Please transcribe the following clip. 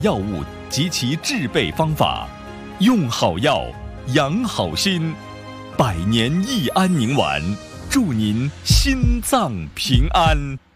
药物及其制备方法，用好药，养好心，百年益安宁丸，祝您心脏平安。